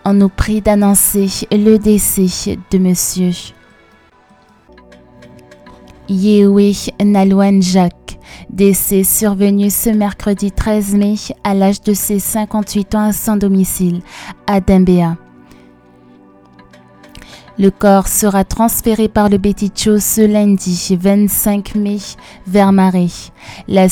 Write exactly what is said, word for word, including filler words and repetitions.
On nous prie d'annoncer le décès de Monsieur Yewe Nalouen Jacques, décès survenu ce mercredi treize mai à l'âge de ses cinquante-huit ans à son domicile, à Dembéa. Le corps sera transféré par le Béticho ce lundi vingt-cinq mai vers Marais. La